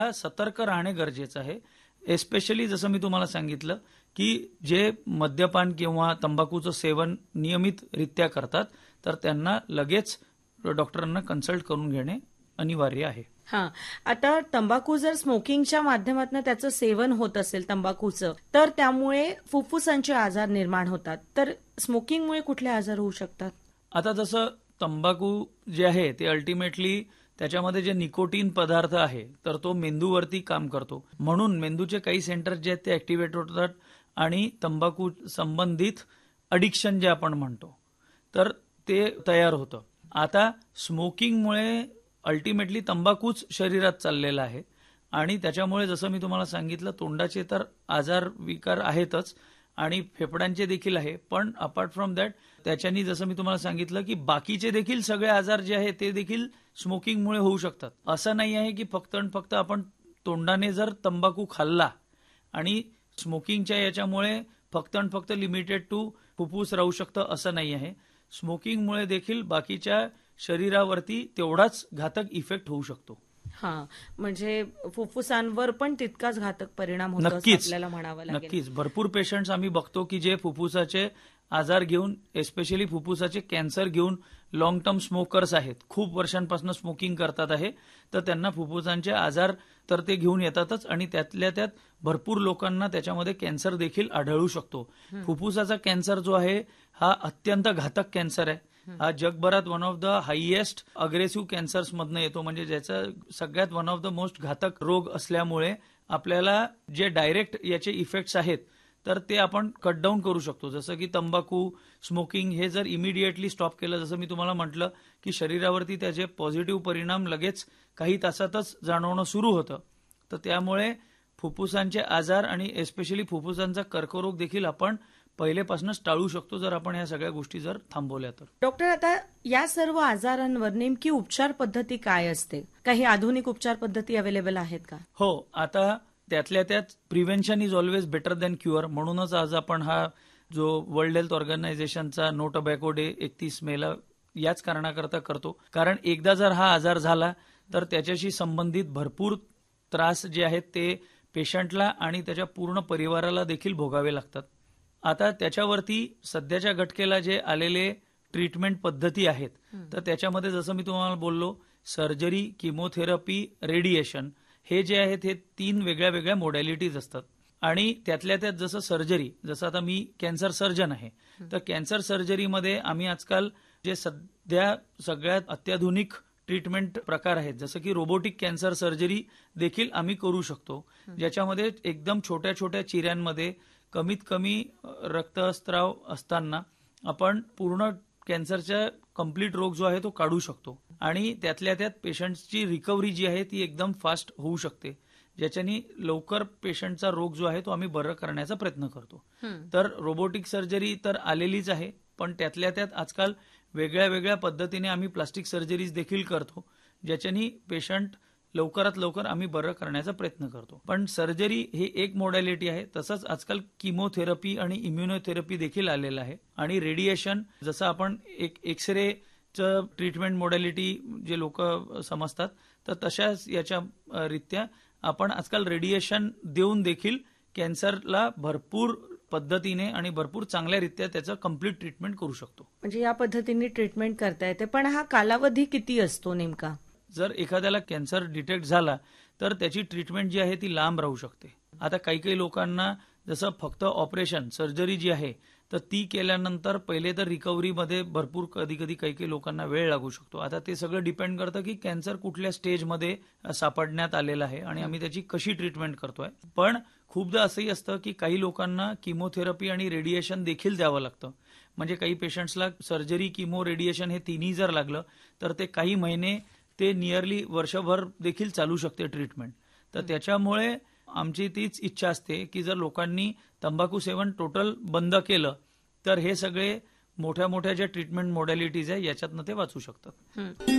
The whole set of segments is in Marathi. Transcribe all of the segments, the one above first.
सतर्क राहणे गरजेचं आहे. एस्पेशली जसं मी तुम्हाला सांगितलं की जे मद्यपान किंवा तंबाखूचं सेवन नियमितरित्या करतात तर त्यांना लगेच डॉक्टरांना कन्सल्ट करून घेणे अनिवार्य आहे. हां, आता तंबाखू जर स्मोकिंगच्या माध्यमातून त्याचं सेवन होत असेल तंबाखूचं, तर त्यामुळे फुफ्फुसांचे आजार निर्माण होतात. तर स्मोकिंगमुळे कुठले आजार होऊ शकतात? आता जसं तंबाखू जे आहे ते अल्टिमेटली त्याच्यामध्ये जे निकोटीन पदार्थ आहे तर तो मेंदूवरती काम करतो. म्हणून मेंदूचे काही सेंटर जे आहेत ते ऍक्टिव्हेट होतात आणि तंबाखू संबंधित अडिक्शन जे आपण म्हणतो तर ते तयार होतं. आता स्मोकिंगमुळे अल्टिमेटली तंबाखूच शरीरात चाललेला आहे आणि त्याच्यामुळे जसं मी तुम्हाला सांगितलं तोंडाचे तर आजार विकार आहेतच आणि फेफड्यांचे देखील आहे. पण अपार्ट फ्रॉम दॅट त्याच्यानी जसं मी तुम्हाला सांगितलं की बाकीचे देखील सगळे आजार जे आहे ते देखील स्मोकिंगमुळे होऊ शकतात. असं नाही आहे की फक्त आणि फक्त आपण तोंडाने जर तंबाखू खाल्ला आणि स्मोकिंगच्या याच्यामुळे फक्त आणि फक्त लिमिटेड टू फुफ्फुस राहू शकतं असं नाही आहे. स्मोकिंगमुळे देखील बाकीच्या शरीरावरती तेवढाच घातक इफेक्ट होऊ शकतो. हां, म्हणजे फुफ्फुसांवर पण तितकाच घातक परिणाम होतो असं आपल्याला म्हणावं लागेल. नक्कीच. भरपूर पेशंट्स आम्ही बघतो की जे फुफ्फुसाचे आजार घेऊन एस्पेशली फुफ्फुसाचे कॅन्सर घेऊन लॉंग टर्म स्मोकर्स आहेत, खूप वर्षांपासून स्मोकिंग करतात आहे, तर त्यांना फुफ्फुसांचे आजार तर ते घेऊन येतातच आणि त्यातल्या त्यात भरपूर लोकांना त्याच्यामध्ये कॅन्सर देखील आढळू शकतो. फुफ्फुसाचा कॅन्सर जो आहे हा अत्यंत घातक कॅन्सर आहे. हा जगभरात one of the highest aggressive cancers मधनं येतो. म्हणजे ज्याचा सगळ्यात वन ऑफ द मोस्ट घातक रोग असल्यामुळे आपल्याला जे डायरेक्ट याचे इफेक्ट्स आहेत तर ते आपण कट डाऊन करू शकतो. जसं की तंबाखू, स्मोकिंग हे जर इमिडिएटली स्टॉप केलं, जसं मी तुम्हाला म्हटलं की शरीरावरती त्याचे पॉझिटिव्ह परिणाम लगेच काही तासातच जाणवणं सुरू होतं. तर त्यामुळे फुफ्फुसांचे आजार आणि एस्पेशली फुफ्फुसांचा कर्करोग देखील आपण पहिलेपासूनच टाळू शकतो जर आपण या सगळ्या गोष्टी जर थांबवल्या तर. डॉक्टर, आता या सर्व आजारांवर नेमकी उपचार पद्धती काय असते? काही आधुनिक उपचार पद्धती अवेलेबल आहेत का? हो, आता त्यातल्या त्यात prevention is always better than cure. म्हणूनच आज आपण हा जो world health ऑर्गनायझेशनचा no tobacco day 31 मेला याच कारणाकरता करतो. कारण एकदा जर हा आजार झाला तर त्याच्याशी संबंधित भरपूर त्रास जे आहेत ते पेशंटला आणि त्याच्या पूर्ण परिवाराला देखील भोगावे लागतात. आता त्याच्यावरती सध्याच्या घटकेला जे आलेले ट्रीटमेंट पद्धती आहेत तर त्याच्यामध्ये जसं मी तुम्हाला बोललो सर्जरी, किमोथेरपी, रेडिएशन हे जे आहेत हे 3 वेगळ्या वेगळ्या मोडॅलिटीज असतात. आणि त्यातल्या त्यात जसं सर्जरी, जसं आता मी कॅन्सर सर्जन आहे तर कॅन्सर सर्जरीमध्ये आम्ही आजकाल जे सध्या सगळ्यात अत्याधुनिक ट्रीटमेंट प्रकार आहेत जसं की रोबोटिक कॅन्सर सर्जरी देखील आम्ही करू शकतो, ज्याच्यामध्ये एकदम छोट्या छोट्या चिऱ्यांमध्ये कमीत कमी रक्तस्राव असताना आपण पूर्ण कॅन्सरचा कंप्लीट रोग जो आहे तो काढू शकतो आणि त्यातल्या त्यात पेशंटची रिकव्हरी जी आहे ती एकदम फास्ट होऊ शकते, ज्याच्यानी लवकर पेशंटचा रोग जो आहे तो आम्ही बरं करण्याचा प्रयत्न करतो. तर रोबोटिक सर्जरी तर आलेलीच आहे, पण त्यातल्या त्यात आजकाल वेगळ्या वेगळ्या पद्धतीने आम्ही प्लास्टिक सर्जरीज देखील करतो, ज्याच्यानी पेशंट लवकरात लवकर आम्ही बरं करण्याचा प्रयत्न करतो. पण सर्जरी हे एक मोडॅलिटी आहे, तसंच आजकाल किमोथेरपी आणि इम्युनोथेरपी देखील आलेलं आहे आणि रेडिएशन जसं आपण एक एक्सरेचं ट्रीटमेंट मोडॅलिटी जे लोक समजतात तर तशाच याच्या रित्या आपण आजकाल रेडिएशन देऊन देखील कॅन्सरला भरपूर पद्धतीने आणि भरपूर चांगल्यारित्या त्याचं कम्प्लीट ट्रीटमेंट करू शकतो. म्हणजे या पद्धतीने ट्रीटमेंट करता येते. पण हा कालावधी किती असतो नेमका? जर एखाद्याला कॅन्सर डिटेक्ट झाला तर त्याची ट्रीटमेंट जी आहे ती लांब राहू शकते. आता काही काही लोकांना जसं फक्त ऑपरेशन सर्जरी जी आहे तर ती केल्यानंतर पहिले तर रिकव्हरीमध्ये भरपूर कधी कधी काही काही लोकांना वेळ लागू शकतो. आता ते सगळं डिपेंड करतं की कॅन्सर कुठल्या स्टेजमध्ये सापडण्यात आलेला आहे आणि आम्ही त्याची कशी ट्रीटमेंट करतोय. पण खूपदा असंही असतं की काही लोकांना किमोथेरपी आणि रेडिएशन देखील द्यावं लागतं. म्हणजे काही पेशंट्सला सर्जरी, किमो, रेडिएशन हे तिन्ही जर लागलं तर ते काही महिने ते नियरली वर्षभर देखील चालू शकते ट्रीटमेंट. तर त्याच्यामुळे आमची तीच इच्छा असते की जर लोकांनी तंबाखू सेवन टोटल बंद केलं तर हे सगळे मोठ्या मोठ्या ज्या ट्रीटमेंट मोडॅलिटीज आहे याच्यातनं ते वाचू शकतात.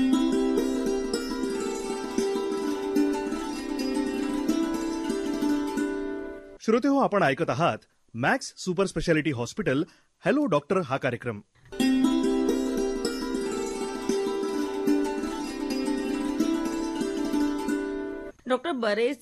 श्रोतेहो, आपण ऐकत आहात max super speciality hospital hello doctor हा कार्यक्रम. डॉक्टर, बरेच